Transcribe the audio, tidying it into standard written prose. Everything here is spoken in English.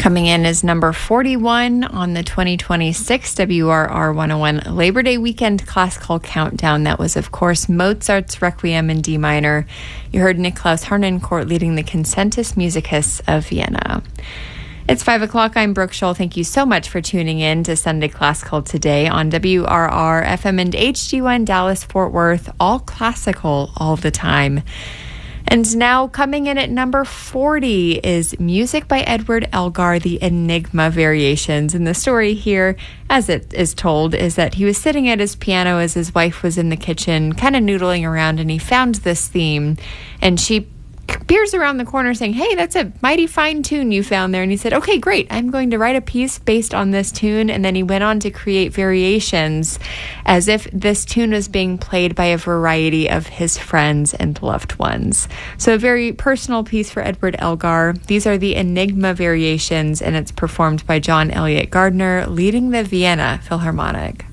Coming in is number 41 on the 2026 WRR 101 Labor Day weekend classical countdown. That was, of course, Mozart's Requiem in D minor. You heard Niklaus Harnoncourt leading the Concertus Musicus of Vienna. It's 5 o'clock. I'm Brooke Scholl. Thank you so much for tuning in to Sunday Classical today on WRR FM and HD1 Dallas Fort Worth. All classical all the time. And now coming in at number 40 is music by Edward Elgar, the Enigma Variations. And the story here, as it is told, is that he was sitting at his piano as his wife was in the kitchen, kind of noodling around, and he found this theme. And she peers around the corner saying, "Hey, that's a mighty fine tune you found there." And he said, "Okay, great. I'm going to write a piece based on this tune." And then he went on to create variations as if this tune was being played by a variety of his friends and loved ones. So a very personal piece for Edward Elgar. These are the Enigma Variations, and it's performed by John Elliott Gardner, leading the Vienna Philharmonic.